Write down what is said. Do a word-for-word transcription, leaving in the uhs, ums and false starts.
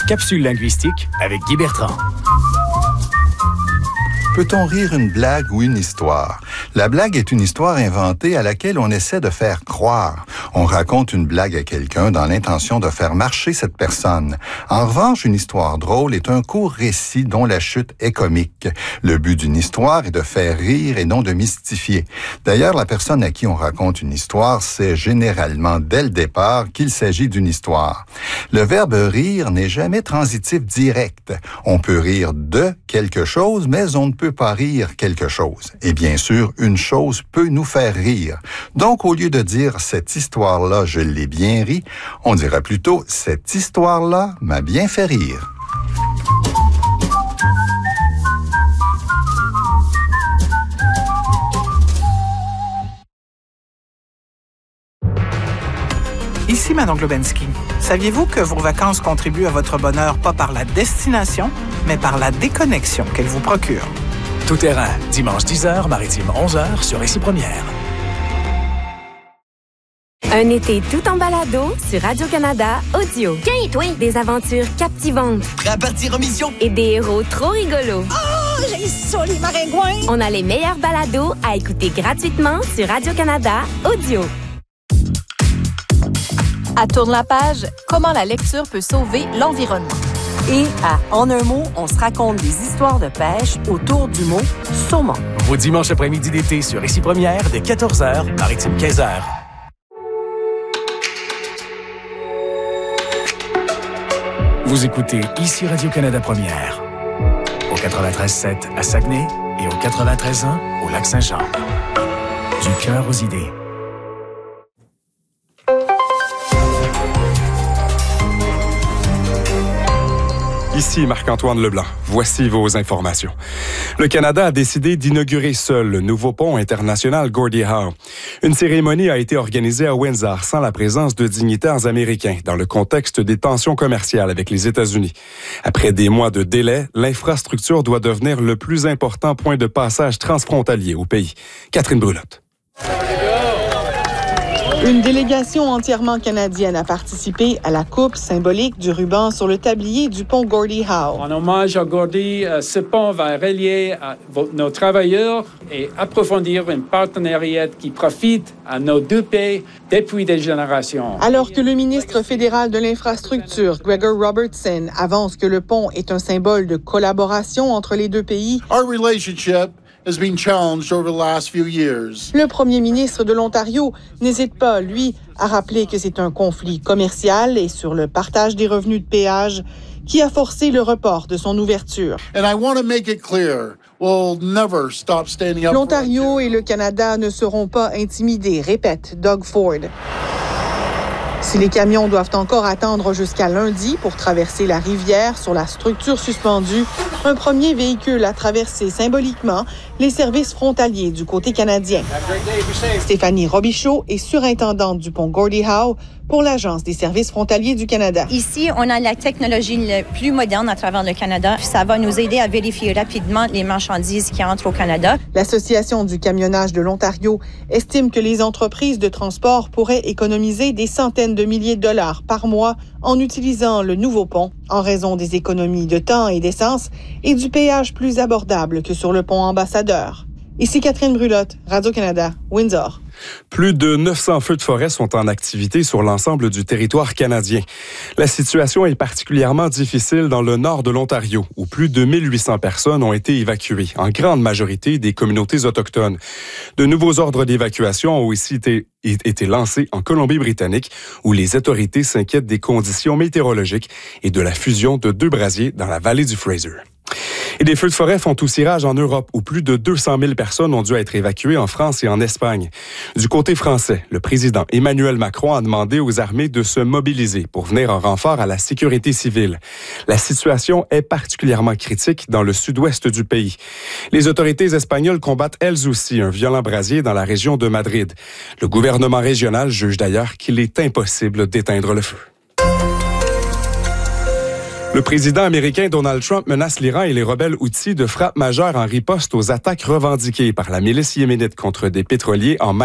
Capsule linguistique avec Guy Bertrand. Peut-on rire une blague ou une histoire? La blague est une histoire inventée à laquelle on essaie de faire croire. On raconte une blague à quelqu'un dans l'intention de faire marcher cette personne. En revanche, une histoire drôle est un court récit dont la chute est comique. Le but d'une histoire est de faire rire et non de mystifier. D'ailleurs, la personne à qui on raconte une histoire sait généralement dès le départ qu'il s'agit d'une histoire. Le verbe rire n'est jamais transitif direct. On peut rire de quelque chose, mais on ne peut pas rire quelque chose. Et bien sûr, une chose peut nous faire rire. Donc, au lieu de dire « cette histoire-là, je l'ai bien ri », on dira plutôt « cette histoire-là m'a bien fait rire ». Ici Manon Globensky. Saviez-vous que vos vacances contribuent à votre bonheur pas par la destination, mais par la déconnexion qu'elles vous procurent? Tout terrain, dimanche dix heures, maritime onze heures sur Ici Première. Un été tout en balado sur Radio-Canada Audio. Tiens, toi! Des aventures captivantes. Prêt à partir en mission? Et des héros trop rigolos. Oh, j'ai ça, les maringouins! On a les meilleurs balados à écouter gratuitement sur Radio-Canada Audio. À Tourne la page, comment la lecture peut sauver l'environnement. Et à En un mot, on se raconte des histoires de pêche autour du mot saumon. Vos dimanches après-midi d'été sur Ici Première dès quatorze heures, maritime quinze heures. Vous écoutez Ici Radio-Canada Première. Au quatre-vingt-treize sept à Saguenay et au quatre-vingt-treize un au Lac-Saint-Jean. Du cœur aux idées. Ici Marc-Antoine Leblanc. Voici vos informations. Le Canada a décidé d'inaugurer seul le nouveau pont international Gordie Howe. Une cérémonie a été organisée à Windsor sans la présence de dignitaires américains dans le contexte des tensions commerciales avec les États-Unis. Après des mois de délai, l'infrastructure doit devenir le plus important point de passage transfrontalier au pays. Catherine Brulotte. Une délégation entièrement canadienne a participé à la coupe symbolique du ruban sur le tablier du pont Gordie Howe. En hommage à Gordie, ce pont va relier nos travailleurs et approfondir un partenariat qui profite à nos deux pays depuis des générations. Alors que le ministre fédéral de l'Infrastructure, Gregor Robertson, avance que le pont est un symbole de collaboration entre les deux pays, Our relationship has been challenged over the last few years. Le premier ministre de l'Ontario n'hésite pas, lui, à rappeler que c'est un conflit commercial et sur le partage des revenus de péage qui a forcé le report de son ouverture. And I want to make it clear, we'll never stop standing up. L'Ontario et le Canada ne seront pas intimidés, répète Doug Ford. Si les camions doivent encore attendre jusqu'à lundi pour traverser la rivière sur la structure suspendue, un premier véhicule a traversé symboliquement les services frontaliers du côté canadien. Stéphanie Robichaud est surintendante du pont Gordie Howe pour l'Agence des services frontaliers du Canada. Ici, on a la technologie la plus moderne à travers le Canada. Ça va nous aider à vérifier rapidement les marchandises qui entrent au Canada. L'Association du camionnage de l'Ontario estime que les entreprises de transport pourraient économiser des centaines de milliers de dollars par mois en utilisant le nouveau pont, en raison des économies de temps et d'essence et du péage plus abordable que sur le pont Ambassadeur. Ici Catherine Brulotte, Radio-Canada, Windsor. Plus de neuf cents feux de forêt sont en activité sur l'ensemble du territoire canadien. La situation est particulièrement difficile dans le nord de l'Ontario, où plus de mille huit cents personnes ont été évacuées, en grande majorité des communautés autochtones. De nouveaux ordres d'évacuation ont aussi été, été lancés en Colombie-Britannique, où les autorités s'inquiètent des conditions météorologiques et de la fusion de deux brasiers dans la vallée du Fraser. Et des feux de forêt font aussi rage en Europe, où plus de deux cent mille personnes ont dû être évacuées en France et en Espagne. Du côté français, le président Emmanuel Macron a demandé aux armées de se mobiliser pour venir en renfort à la sécurité civile. La situation est particulièrement critique dans le sud-ouest du pays. Les autorités espagnoles combattent elles aussi un violent brasier dans la région de Madrid. Le gouvernement régional juge d'ailleurs qu'il est impossible d'éteindre le feu. Le président américain Donald Trump menace l'Iran et les rebelles houthis de frappe majeure en riposte aux attaques revendiquées par la milice yéménite contre des pétroliers en